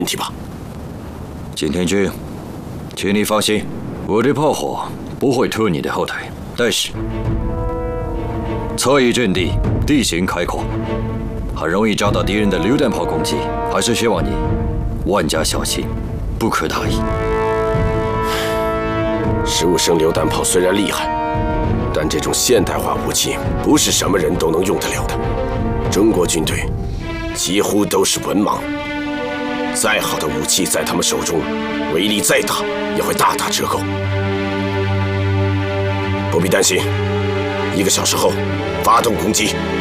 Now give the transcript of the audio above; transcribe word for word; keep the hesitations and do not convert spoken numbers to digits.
问题吧？ 景天君，请你放心，我的炮火不会拖你的后腿。但是，侧翼阵地地形开阔，很容易遭到敌人的榴弹炮攻击，还是希望你万加小心，不可大意。 十五升榴弹炮虽然厉害，但这种现代化武器不是什么人都能用得了的。中国军队几乎都是文盲。 再好的武器在他们手中，威力再大也会大打折扣。不必担心，一个小时后发动攻击。